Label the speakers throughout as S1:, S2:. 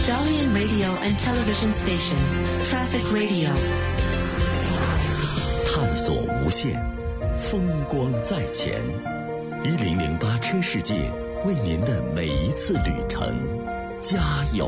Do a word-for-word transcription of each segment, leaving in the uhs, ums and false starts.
S1: Dalian Radio and Television Station, Traffic Radio。
S2: 探索无限，风光在前。一零零八车世界为您的每一次旅程加油。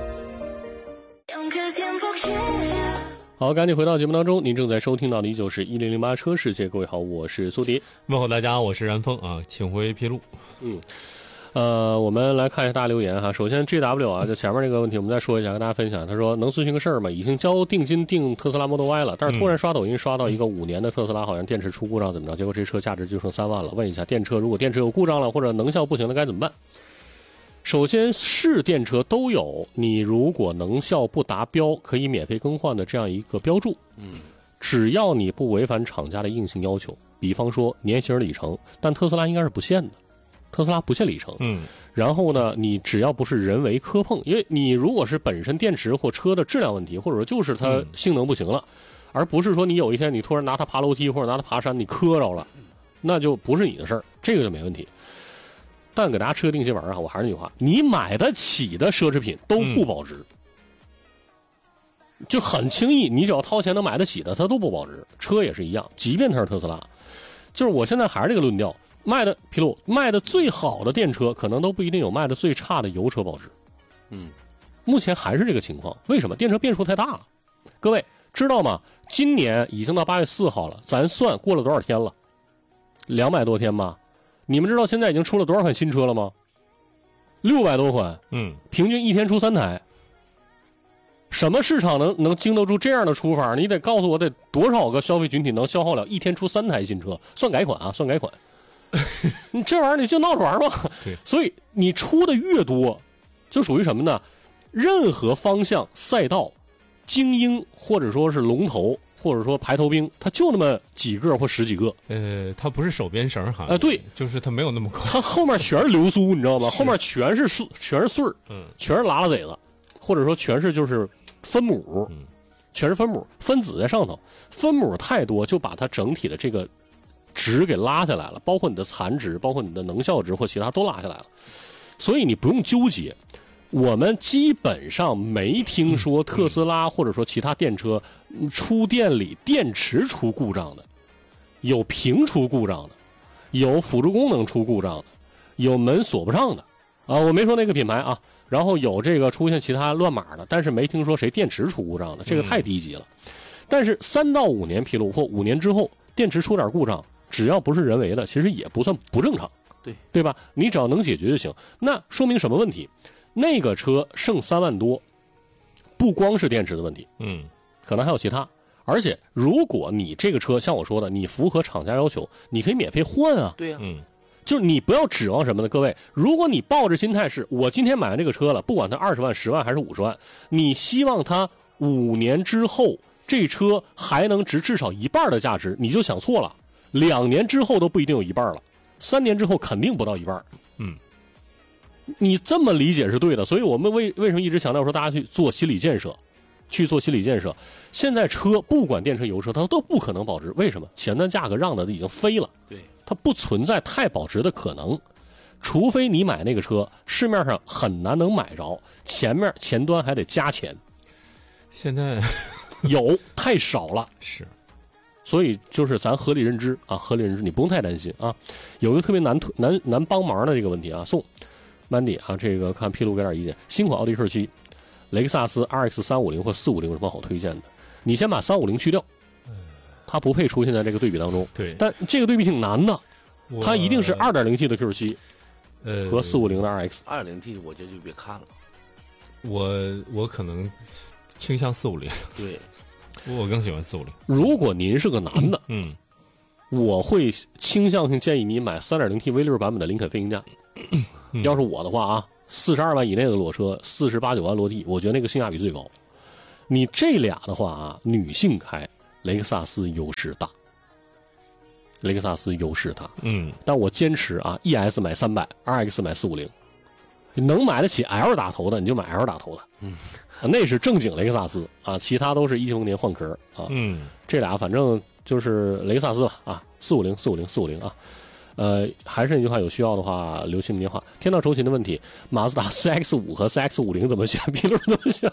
S3: 好，赶紧回到节目当中，您正在收听到的依旧是一零零八车世界。各位好，我是苏迪。
S4: 问候大家，我是然峰啊，请回披露。
S3: 嗯。呃，我们来看一下大家留言哈。首先 G W 啊，就前面这个问题我们再说一下，跟大家分享。他说能咨询个事儿吗？已经交定金订特斯拉 Model Y 了，但是突然刷抖音刷到一个五年的特斯拉好像电池出故障怎么着，结果这车价值就剩三万了。问一下电车，如果电池有故障了或者能效不行了该怎么办？首先是电车都有你如果能效不达标可以免费更换的这样一个标注，嗯，只要你不违反厂家的硬性要求，比方说年型里程，但特斯拉应该是不限的。特斯拉不限里程，嗯，然后呢，你只要不是人为磕碰，因为你如果是本身电池或车的质量问题，或者说就是它性能不行了，嗯、而不是说你有一天你突然拿它爬楼梯或者拿它爬山，你磕着了，那就不是你的事儿，这个就没问题。但给大家吃个定心丸啊，我还是那句话，你买得起的奢侈品都不保值，嗯、就很轻易，你只要掏钱能买得起的，它都不保值。车也是一样，即便它是特斯拉，就是我现在还是这个论调。卖的披露卖的最好的电车可能都不一定有卖的最差的油车保值，嗯，目前还是这个情况。为什么？电车变数太大了。各位知道吗？今年已经到八月四号了，咱算过了多少天了？两百多天吧。你们知道现在已经出了多少款新车了吗？六百多款，嗯，平均一天出三台。什么市场能能经得住这样的出法？你得告诉我，得多少个消费群体能消耗了一天出三台新车？算改款啊，算改款。你这玩意儿你就闹着玩吧。对，所以你出的越多，就属于什么呢？任何方向赛道，精英或者说是龙头，或者说排头兵，它就那么几个或十几个。
S4: 呃，它不是手边绳哈。
S3: 哎、呃，对，
S4: 就是它没有那么快。
S3: 它后面全是流苏，你知道吗？后面全是碎，全是穗儿，嗯，全是拉拉贼子，或者说全是就是分母，嗯，全是分母，分子在上头，分母太多，就把它整体的这个值给拉下来了，包括你的残值，包括你的能效值或其他都拉下来了，所以你不用纠结。我们基本上没听说特斯拉或者说其他电车出电里电池出故障的，有屏出故障的，有辅助功能出故障的，有门锁不上的啊，我没说那个品牌啊，然后有这个出现其他乱码的，但是没听说谁电池出故障的，这个太低级了。但是三到五年披露或五年之后电池出点故障，只要不是人为的，其实也不算不正常，对对吧？你只要能解决就行。那说明什么问题？那个车剩三万多，不光是电池的问题，嗯，可能还有其他。而且如果你这个车像我说的，你符合厂家要求，你可以免费换啊。
S5: 对呀、啊，
S3: 嗯，就是你不要指望什么呢？各位，如果你抱着心态是我今天买这个车了，不管它二十万、十万还是五十万，你希望它五年之后这车还能值至少一半的价值，你就想错了。两年之后都不一定有一半了，三年之后肯定不到一半。嗯，你这么理解是对的，所以我们为为什么一直强调说大家去做心理建设，去做心理建设。现在车不管电车油车它都不可能保值，为什么？前端价格让的已经飞了，对，它不存在太保值的可能，除非你买那个车市面上很难能买着，前面前端还得加钱。
S4: 现在
S3: 有太少了，
S4: 是。
S3: 所以就是咱合理认知啊，合理认知，你不用太担心啊。有一个特别难难难帮忙的这个问题啊，送 Mandy 啊，这个看披露给点意见。新款奥迪 Q 七、雷克萨斯 R X 三五零或四五零有什么好推荐的？你先把三五零去掉，它不配出现在这个对比当中。对，但这个对比挺难的，它一定是 二点零 T 的 Q 七，呃，和四五零的 R X。
S5: 二点零 T 我觉得就别看了，
S4: 我我可能倾向四五零。对。我更喜欢四五零。
S3: 如果您是个男的，嗯，我会倾向性建议你买 三点零 T V 六 版本的林肯飞行家。嗯、要是我的话啊，四十二万以内的裸车，四十八九万落地，我觉得那个性价比最高。你这俩的话啊，女性开雷克萨斯优势大，雷克萨斯优势大。嗯，但我坚持啊 ，E S 买三百 ，R X 买四五零，能买得起 L 打头的你就买 L 打头的。嗯。那是正经雷克萨斯啊，其他都是一九年换壳啊。嗯，这俩反正就是雷克萨斯吧啊，四五零四五零四五零啊。 呃，还是那句话，有需要的话留姓名电话。天道酬勤的问题，马自达 C X 五 和 C X 五十 怎么选？评论怎么选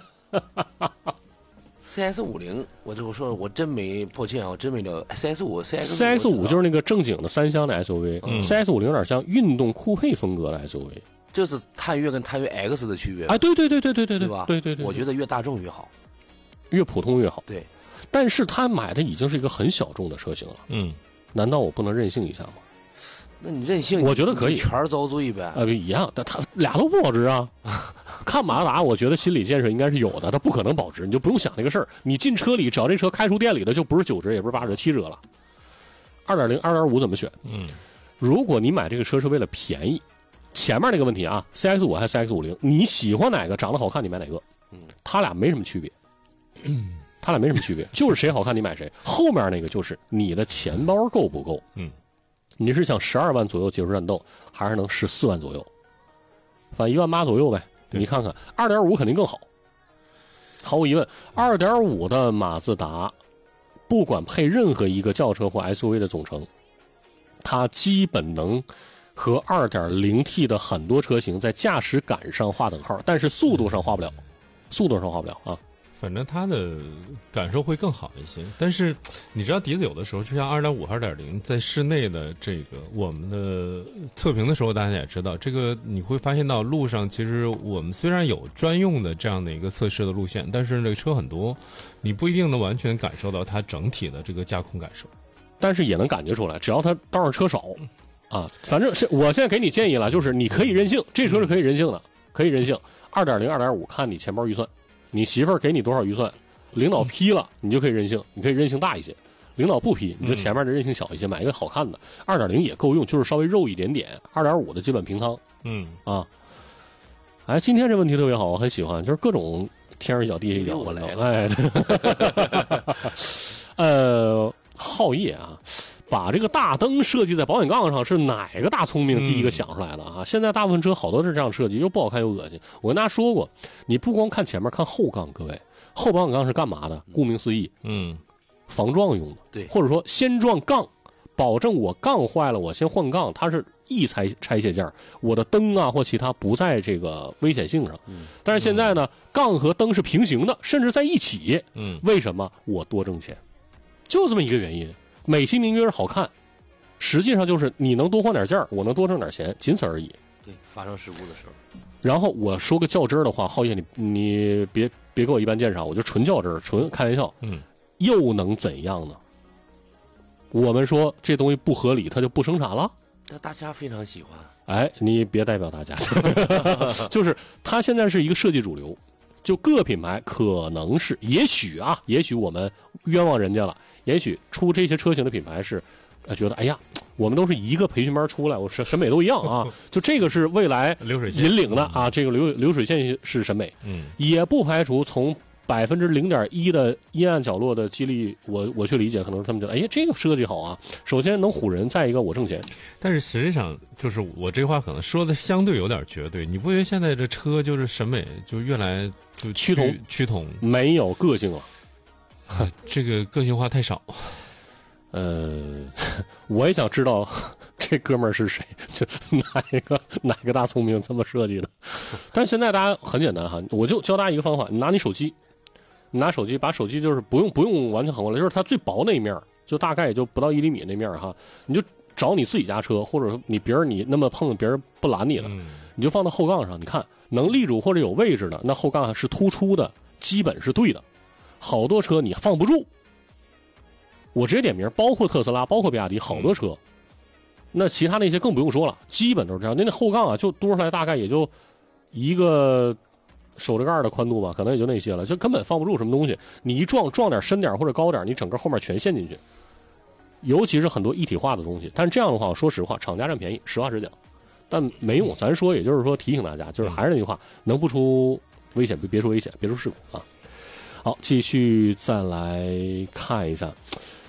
S5: ？C X 五十，我就说我真没，抱歉啊，我真没了。C X 五 ，C X
S3: C X 五就是那个正经的三厢的 S U V，C、嗯、X 五十 有点像运动酷配风格的 S U V。
S5: 这是探岳跟探岳 X 的区别
S3: 啊！对对对对对对
S5: 对吧？
S3: 对对 对, 对，
S5: 我觉得越大众越好，
S3: 越普通越好。
S5: 对，
S3: 但是他买的已经是一个很小众的车型了。嗯，难道我不能任性一下吗？
S5: 那你任性，
S3: 我觉得可以，
S5: 全遭罪呗。
S3: 呃，一样，但他俩都不保值啊。看马自达，我觉得心理建设应该是有的，他不可能保值，你就不用想那个事儿。你进车里，只要这车开出店里的，就不是九折，也不是八折，七折了。二点零、二点五怎么选？嗯，如果你买这个车是为了便宜。前面那个问题啊 ，C X 五 还是 C X 五十，你喜欢哪个？长得好看，你买哪个？嗯，他俩没什么区别，嗯，他俩没什么区别，就是谁好看你买谁。后面那个就是你的钱包够不够？嗯，你是想十二万左右结束战斗，还是能十四万左右？反正一万八左右呗。你看看，二点五肯定更好，毫无疑问，二点五的马自达，不管配任何一个轿车或 S U V 的总成，它基本能。和 二点零 T 的很多车型在驾驶感上划等号，但是速度上划不了，速度上划不了啊。
S4: 反正它的感受会更好一些。但是你知道笛子有的时候就像 二点五 二点零 在室内的这个我们的测评的时候，大家也知道这个你会发现到路上其实我们虽然有专用的这样的一个测试的路线，但是这个车很多，你不一定能完全感受到它整体的这个驾控感受，
S3: 但是也能感觉出来，只要它道上车少啊，反正是我现在给你建议了，就是你可以任性，这车是可以任性的，可以任性。二点零、二点五，看你钱包预算，你媳妇儿给你多少预算，领导批了，你就可以任性，你可以任性大一些。领导不批，你就前面的任性小一些，买一个好看的。二点零也够用，就是稍微肉一点点。二点五的基本平汤。嗯啊，哎，今天这问题特别好，我很喜欢，就是各种天上一脚地下一脚，
S5: 我来了。
S3: 哎，呃，浩业啊。把这个大灯设计在保险杠上是哪个大聪明第一个想出来的啊？嗯、现在大部分车好多是这样设计，又不好看又恶心。我跟大家说过，你不光看前面，看后杠，各位，后保险杠是干嘛的？顾名思义，嗯，防撞用的，
S5: 对，
S3: 或者说先撞杠，保证我杠坏了，我先换杠，它是一拆拆卸件，我的灯啊或其他不在这个危险性上。嗯，但是现在呢，杠和灯是平行的，甚至在一起。嗯，为什么？我多挣钱，就这么一个原因。美其名曰是好看，实际上就是你能多换点件儿，我能多挣点钱，仅此而已。
S5: 对，发生事故的时候。
S3: 然后我说个较真儿的话，浩业，你你别别给我一般鉴赏，我就纯较真儿，纯开玩笑。嗯，又能怎样呢？我们说这东西不合理，它就不生产了。
S5: 但大家非常喜欢。
S3: 哎，你别代表大家，就是它现在是一个设计主流，就各品牌可能是，也许啊，也许我们冤枉人家了。也许出这些车型的品牌是，呃，觉得哎呀，我们都是一个培训班出来，我审审美都一样啊，就这个是未来
S4: 流水线
S3: 引领的啊，这个流流水线式审美，嗯，也不排除从百分之零点一的阴暗角落的激励，我我去理解，可能是他们觉得，哎呀，这个设计好啊，首先能唬人，再一个我挣钱。
S4: 但是实际上，就是我这话可能说的相对有点绝对，你不觉得现在这车就是审美就越来就
S3: 趋同
S4: 趋同，
S3: 没有个性了。
S4: 啊，这个个性化太少，
S3: 呃，我也想知道这哥们儿是谁，就哪一个哪个大聪明这么设计的。但是现在大家很简单哈，我就教大家一个方法，你拿你手机，你拿手机把手机就是不用不用完全横过来，就是它最薄那一面，就大概也就不到一厘米那面哈，你就找你自己家车，或者说你别人你那么碰别人不拦你了，嗯、你就放到后杠上，你看能立住或者有位置的，那后杠是突出的，基本是对的。好多车你放不住，我直接点名，包括特斯拉，包括比亚迪，好多车，那其他那些更不用说了，基本都是这样。那那后杠啊，就多出来大概也就一个手指盖的宽度吧，可能也就那些了，就根本放不住什么东西。你一撞撞点深点或者高点，你整个后面全陷进去。尤其是很多一体化的东西，但是这样的话，说实话，厂家占便宜，实话实讲，但没用。咱说，也就是说提醒大家，就是还是那句话，能不出危险别别出危险，别出事故啊。好，继续再来看一下，